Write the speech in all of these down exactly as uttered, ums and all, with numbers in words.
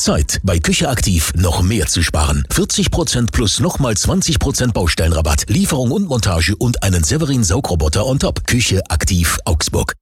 Zeit. Bei Küche Aktiv noch mehr zu sparen. vierzig Prozent plus nochmal zwanzig Prozent Baustellenrabatt, Lieferung und Montage und einen Severin Saugroboter on top. Küche Aktiv Augsburg.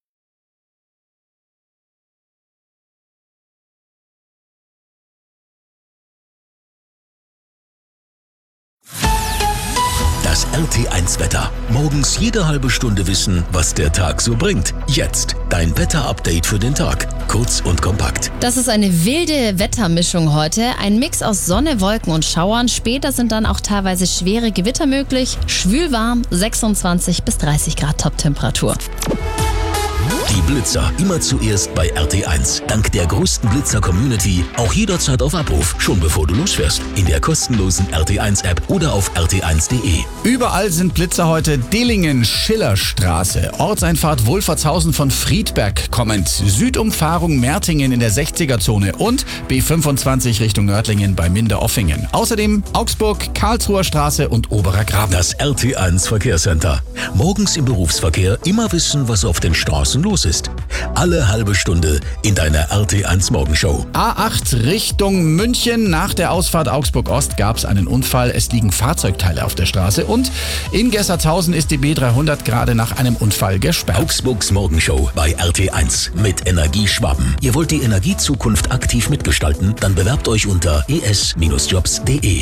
Das R T eins Wetter. Morgens jede halbe Stunde wissen, was der Tag so bringt. Jetzt dein Wetter-Update für den Tag. Kurz und kompakt. Das ist eine wilde Wettermischung heute. Ein Mix aus Sonne, Wolken und Schauern. Später sind dann auch teilweise schwere Gewitter möglich. Schwül warm, sechsundzwanzig bis dreißig Grad Top-Temperatur. Die Blitzer immer zuerst bei R T eins. Dank der größten Blitzer-Community auch jederzeit auf Abruf, schon bevor du losfährst. In der kostenlosen R T eins App oder auf r t eins punkt de. Überall sind Blitzer heute. Dillingen, Schillerstraße, Ortseinfahrt Wolfertshausen von Friedberg kommend, Südumfahrung Mertingen in der sechziger-Zone und B fünfundzwanzig Richtung Nördlingen bei Minderoffingen. Außerdem Augsburg, Karlsruher Straße und Oberer Graben. Das R T eins Verkehrscenter. Morgens im Berufsverkehr immer wissen, was auf den Straßen los ist. Alle halbe Stunde in deiner R T eins Morgenshow. A acht Richtung München. Nach der Ausfahrt Augsburg-Ost gab es einen Unfall. Es liegen Fahrzeugteile auf der Straße. Und in Gessertshausen ist die B dreihundert gerade nach einem Unfall gesperrt. Augsburgs Morgenshow bei R T eins mit Energieschwaben. Ihr wollt die Energiezukunft aktiv mitgestalten? Dann bewerbt euch unter e s jobs punkt de.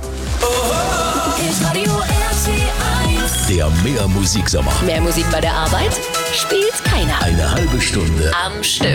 Der Mehr Musiksommer. Mehr Musik bei der Arbeit? Spielt keiner. Eine halbe Stunde Am Stück.